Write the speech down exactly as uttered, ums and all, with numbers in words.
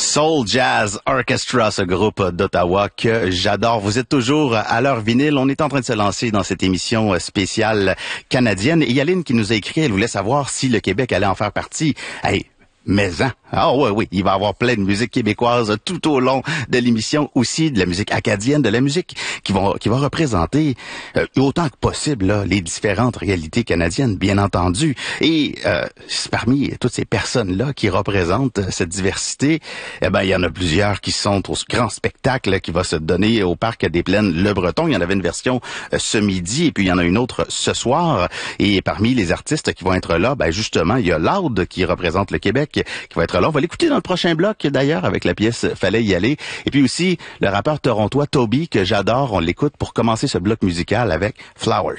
Soul Jazz Orchestra, ce groupe d'Ottawa que j'adore. Vous êtes toujours à l'heure vinyle. On est en train de se lancer dans cette émission spéciale canadienne. Et Yaline qui nous a écrit, elle voulait savoir si le Québec allait en faire partie. Hey, mais hein? Ah oui, oui, il va y avoir plein de musique québécoise tout au long de l'émission, aussi de la musique acadienne, de la musique qui va qui va représenter euh, autant que possible là, les différentes réalités canadiennes, bien entendu. Et euh, parmi toutes ces personnes-là qui représentent cette diversité, eh ben il y en a plusieurs qui sont au grand spectacle qui va se donner au Parc des Plaines Le Breton. Il y en avait une version euh, ce midi et puis il y en a une autre ce soir. Et parmi les artistes qui vont être là, ben justement, il y a Loud qui représente le Québec qui va être là. On va l'écouter dans le prochain bloc, d'ailleurs, avec la pièce « Fallait y aller ». Et puis aussi, le rappeur torontois Toby, que j'adore, on l'écoute pour commencer ce bloc musical avec « Flowers ».